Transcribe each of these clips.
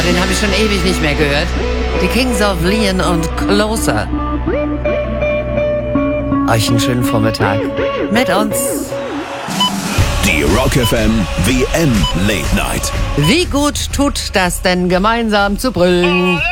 den habe ich schon ewig nicht mehr gehört. Die Kings of Leon und Closer. Euch einen schönen Vormittag mit uns. Die Rock FM WM Late Night. Wie gut tut das denn, gemeinsam zu brüllen?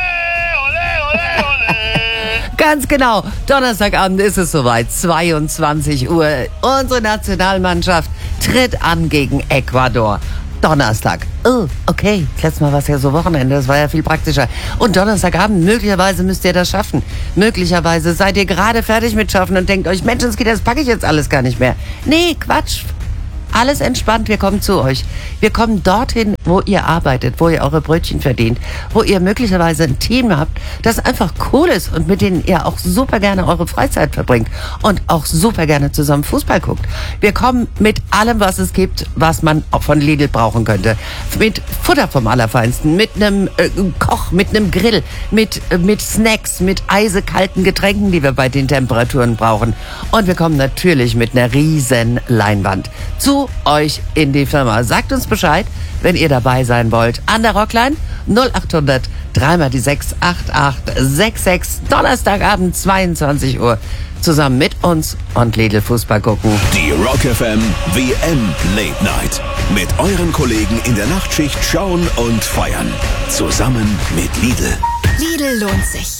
Ganz genau, Donnerstagabend ist es soweit, 22 Uhr. Unsere Nationalmannschaft tritt an gegen Ecuador. Donnerstag. Oh, okay. Letztes Mal war es ja so Wochenende, das war ja viel praktischer. Und Donnerstagabend, möglicherweise müsst ihr das schaffen. Möglicherweise seid ihr gerade fertig mit Schaffen und denkt euch, Mensch, das packe ich jetzt alles gar nicht mehr. Nee, Quatsch. Alles entspannt, wir kommen zu euch. Wir kommen dorthin, wo ihr arbeitet, wo ihr eure Brötchen verdient, wo ihr möglicherweise ein Team habt, das einfach cool ist und mit denen ihr auch super gerne eure Freizeit verbringt und auch super gerne zusammen Fußball guckt. Wir kommen mit allem, was es gibt, was man auch von Lidl brauchen könnte. Mit Futter vom Allerfeinsten, mit einem Koch, mit einem Grill, mit Snacks, mit eisekalten Getränken, die wir bei den Temperaturen brauchen. Und wir kommen natürlich mit einer riesen Leinwand zu euch in die Firma. Sagt uns Bescheid, wenn ihr dabei sein wollt. An der Rockline 0800 3 die 6 8866. Donnerstagabend 22 Uhr. Zusammen mit uns und Lidl Fußball gucken. Die Rock FM WM Late Night. Mit euren Kollegen in der Nachtschicht schauen und feiern. Zusammen mit Lidl. Lidl lohnt sich.